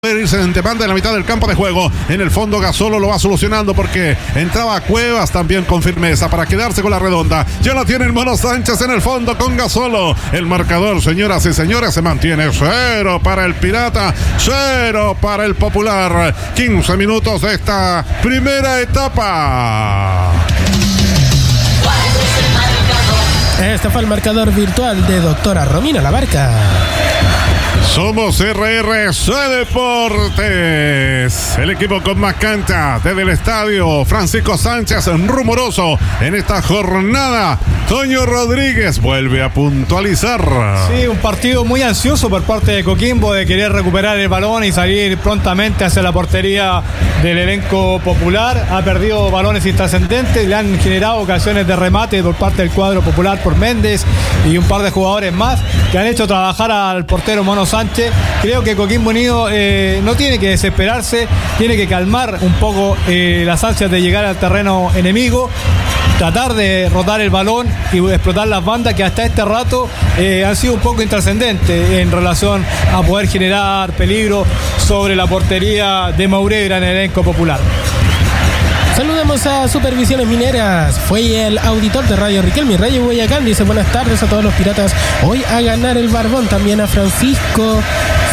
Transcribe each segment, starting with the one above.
irse en demanda en la mitad del campo de juego. En el fondo Gasolo lo va solucionando porque entraba Cuevas también con firmeza para quedarse con la redonda. Ya la tiene el Mono Sánchez en el fondo con Gasolo. El marcador, señoras y señores, se mantiene 0 para el Pirata, 0 para el Popular. 15 minutos de esta primera etapa. Este fue el marcador virtual de doctora Romina Labarca. Somos RRC Deportes, el equipo con más cancha desde el estadio Francisco Sánchez Rumoroso en esta jornada. Toño Rodríguez vuelve a puntualizar. Sí, un partido muy ansioso por parte de Coquimbo de querer recuperar el balón y salir prontamente hacia la portería del elenco popular. Ha perdido balones intrascendentes, le han generado ocasiones de remate por parte del cuadro popular por Méndez y un par de jugadores más que han hecho trabajar al portero Mono Sánchez. Creo que Coquimbo Unido no tiene que desesperarse, tiene que calmar un poco las ansias de llegar al terreno enemigo, tratar de rotar el balón y explotar las bandas que hasta este rato han sido un poco intrascendentes en relación a poder generar peligro sobre la portería de Maureira en el elenco popular. Saludamos a Supervisiones Mineras. Fue el auditor de Radio Riquelme, Radio Guayacán. Dice buenas tardes a todos los piratas. Hoy a ganar el Barbón. También a Francisco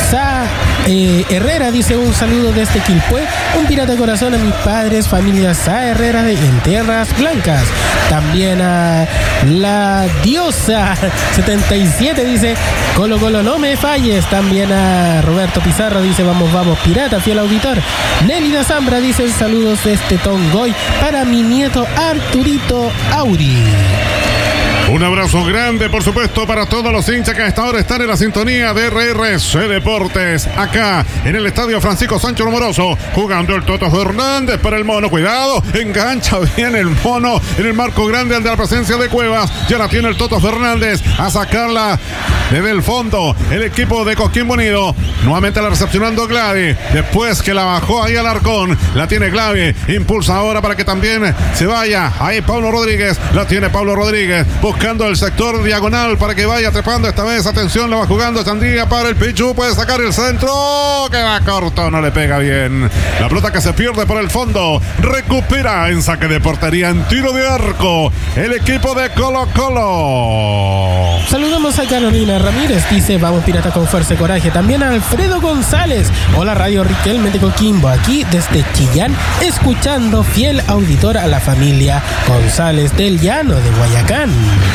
Herrera dice un saludo desde Quilpué. Un pirata corazón a mis padres, familia Sa Herrera en Tierras Blancas. También a la Diosa 77 dice Colo Colo no me falles. También a Roberto Pizarro dice vamos pirata, fiel auditor. Nélida Zambra dice saludos desde Tongoy para mi nieto Arturito Auri. Un abrazo grande, por supuesto, para todos los hinchas que hasta ahora están en la sintonía de RRC Deportes. Acá, en el estadio Francisco Sánchez Rumoroso, jugando el Toto Fernández para el Mono. Cuidado, engancha bien el Mono en el marco grande ante la presencia de Cuevas. Ya la tiene el Toto Fernández a sacarla desde el fondo. El equipo de Coquimbo Unido. Nuevamente la recepcionando Glavi. Después que la bajó ahí Alarcón. La tiene Glavi. Impulsa ahora para que también se vaya. Ahí Pablo Rodríguez. La tiene Pablo Rodríguez. Buscando el sector diagonal para que vaya trepando esta vez. Atención, la va jugando Chandía para el Pichu. Puede sacar el centro. Que va corto, no le pega bien. La pelota que se pierde por el fondo. Recupera en saque de portería, en tiro de arco, el equipo de Colo Colo. Saludamos a Carolina Ramírez. Dice vamos pirata con fuerza y coraje. También a Alfredo González. Hola Radio Riquelme de Coquimbo. Aquí desde Chillán, escuchando fiel auditor a la familia González del Llano de Guayacán.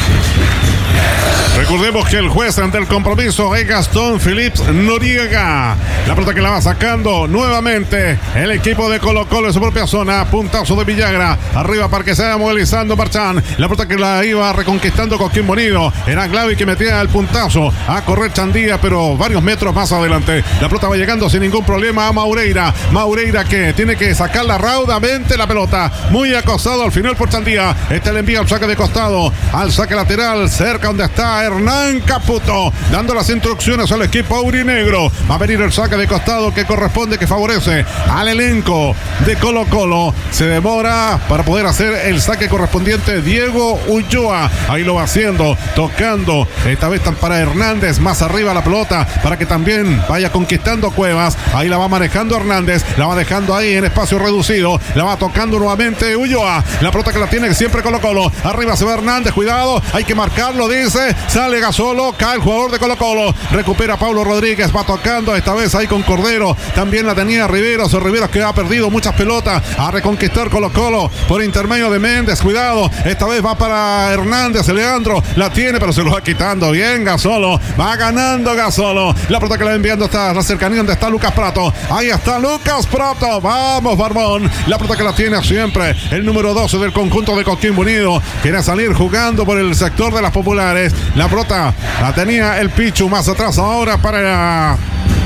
Recordemos que el juez ante el compromiso es Gastón Philips Noriega. La pelota que la va sacando nuevamente el equipo de Colo Colo en su propia zona. Puntazo de Villagra. Arriba para que se vaya movilizando Marchán. La pelota que la iba reconquistando Coquimbo Unido. Era Glavi que metía el puntazo a correr Chandía, pero varios metros más adelante. La pelota va llegando sin ningún problema a Maureira. Maureira que tiene que sacarla raudamente la pelota. Muy acosado al final por Chandía. Le envía al saque de costado. Al saque lateral cerca donde está Hernán Caputo, dando las instrucciones al equipo aurinegro. Va a venir el saque de costado que corresponde, que favorece al elenco de Colo Colo. Se demora para poder hacer el saque correspondiente Diego Ulloa. Ahí lo va haciendo, tocando. Esta vez para Hernández, más arriba la pelota, para que también vaya conquistando Cuevas. Ahí la va manejando Hernández, la va dejando ahí en espacio reducido. La va tocando nuevamente Ulloa. La pelota que la tiene siempre Colo Colo. Arriba se va Hernández, cuidado, hay que marcarlo, dice. Sale Gasolo, cae el jugador de Colo Colo. Recupera Pablo Rodríguez, va tocando esta vez ahí con Cordero. También la tenía Riveros, Riveros que ha perdido muchas pelotas. A reconquistar Colo Colo por intermedio de Méndez, cuidado. Esta vez va para Hernández, Leandro. La tiene, pero se lo va quitando bien Gasolo. Va ganando Gasolo. La pelota que la va enviando hasta la cercanía donde está Lucas Prato. Ahí está Lucas Prato. Vamos, Barbón. La pelota que la tiene siempre el número 12 del conjunto de Coquimbo Unido. Quiere salir jugando por el sector de las populares. La pelota la tenía el Pichu más atrás ahora para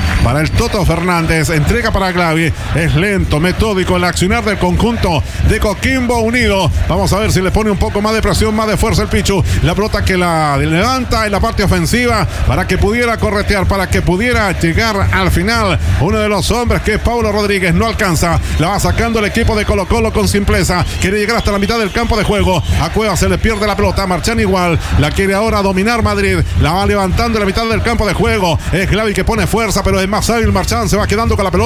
el Toto Fernández. Entrega para Glavi. Es lento, metódico el accionar del conjunto de Coquimbo Unido. Vamos a ver si le pone un poco más de presión, más de fuerza el Pichu. La pelota que la levanta en la parte ofensiva para que pudiera corretear, para que pudiera llegar al final. Uno de los hombres que es Pablo Rodríguez no alcanza. La va sacando el equipo de Colo Colo con simpleza. Quiere llegar hasta la mitad del campo de juego. A Cuevas se le pierde la pelota. Marchán igual. La quiere ahora dominar Madrid. La va levantando en la mitad del campo de juego. Es Glavi que pone fuerza, pero es más hábil. Marchand se va quedando con la pelota.